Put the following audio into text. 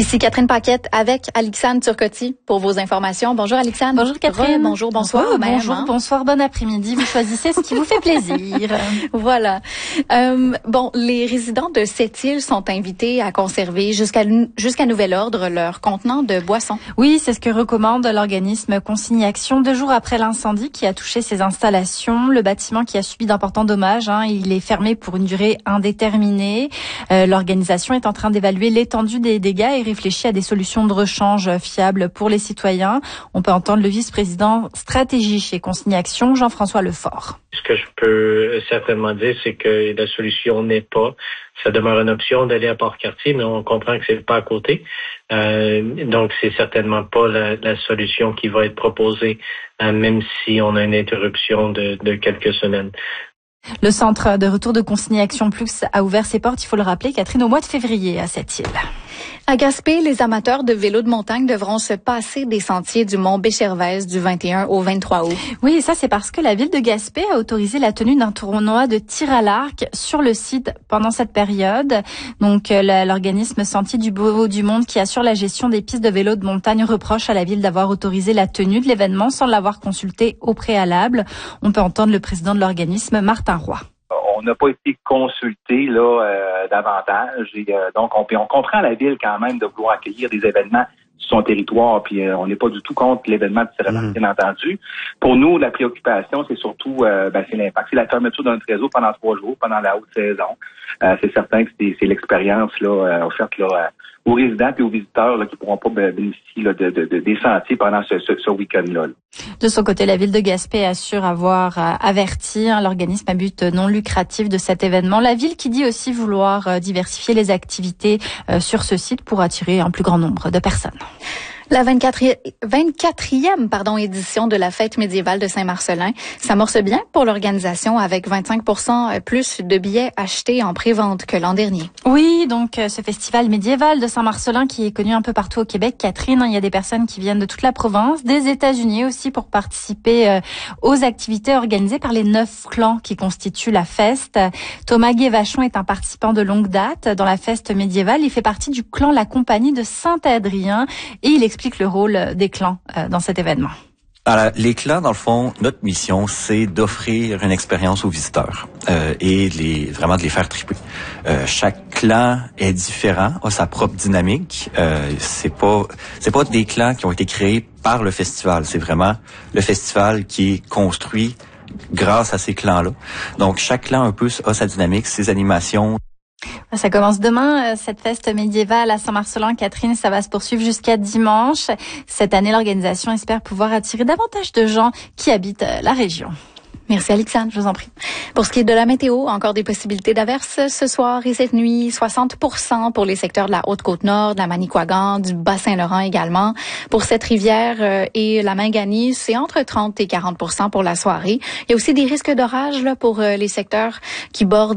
Ici Catherine Paquette avec Alexandre Turcotte pour vos informations. Bonjour Alexandre. Bonjour Catherine. Bonjour, bonsoir. Bonjour, bonsoir, bon après-midi. Vous choisissez ce qui vous fait plaisir. Voilà. Les résidents de Sept-Îles sont invités à conserver jusqu'à nouvel ordre leur contenant de boissons. Oui, c'est ce que recommande l'organisme Consigne Action 2 jours après l'incendie qui a touché ses installations. Le bâtiment qui a subi d'importants dommages, il est fermé pour une durée indéterminée. L'organisation est en train d'évaluer l'étendue des dégâts et réfléchit à des solutions de rechange fiables pour les citoyens. On peut entendre le vice-président stratégie chez Consigne Action, Jean-François Lefort. Ce que je peux certainement dire, c'est que la solution n'est pas. Ça demeure une option d'aller à Port-Cartier, mais on comprend que c'est pas à côté. Donc, c'est certainement pas la solution qui va être proposée, même si on a une interruption de quelques semaines. Le centre de retour de Consigne Action Plus a ouvert ses portes, il faut le rappeler, Catherine, au mois de février à Sept-Îles. À Gaspé, les amateurs de vélo de montagne devront se passer des sentiers du mont Béchervaise du 21 au 23 août. Oui, et ça c'est parce que la ville de Gaspé a autorisé la tenue d'un tournoi de tir à l'arc sur le site pendant cette période. Donc l'organisme Sentier du Beau du Monde qui assure la gestion des pistes de vélo de montagne reproche à la ville d'avoir autorisé la tenue de l'événement sans l'avoir consulté au préalable. On peut entendre le président de l'organisme, Martin Roy. On n'a pas été consulté davantage et donc on comprend la ville quand même de vouloir accueillir des événements sur son territoire, puis on n'est pas du tout contre l'événement de tir à l'arc, bien entendu. Pour nous, la préoccupation, c'est surtout c'est l'impact. C'est la fermeture de notre réseau pendant 3 jours, pendant la haute saison. C'est certain que c'est l'expérience offerte aux résidents et aux visiteurs qui pourront pas bénéficier des sentiers pendant ce week-end-là. De son côté, la ville de Gaspé assure avoir averti l'organisme à but non lucratif de cet événement. La ville qui dit aussi vouloir diversifier les activités sur ce site pour attirer un plus grand nombre de personnes. La 24e édition de la fête médiévale de Saint-Marcellin s'amorce bien pour l'organisation avec 25% plus de billets achetés en pré-vente que l'an dernier. Oui, donc ce festival médiéval de Saint-Marcellin qui est connu un peu partout au Québec, Catherine, il y a des personnes qui viennent de toute la province, des États-Unis aussi pour participer aux activités organisées par les 9 clans qui constituent la feste. Thomas Guévachon est un participant de longue date dans la fête médiévale. Il fait partie du clan La Compagnie de Saint-Adrien et il explique le rôle des clans dans cet événement. Alors, les clans, dans le fond, notre mission, c'est d'offrir une expérience aux visiteurs et vraiment de les faire triper. Chaque clan est différent, a sa propre dynamique. C'est pas des clans qui ont été créés par le festival. C'est vraiment le festival qui est construit grâce à ces clans-là. Donc, chaque clan un peu a sa dynamique, ses animations. Ça commence demain, cette fête médiévale à Saint-Marcellin. Catherine, ça va se poursuivre jusqu'à dimanche. Cette année, l'organisation espère pouvoir attirer davantage de gens qui habitent la région. Merci Alexandre, je vous en prie. Pour ce qui est de la météo, encore des possibilités d'averses ce soir et cette nuit, 60% pour les secteurs de la Haute-Côte-Nord, de la Manicouagan, du Bas-Saint-Laurent également. Pour cette rivière et la Minganie, c'est entre 30 et 40% pour la soirée. Il y a aussi des risques d'orage pour les secteurs qui bordent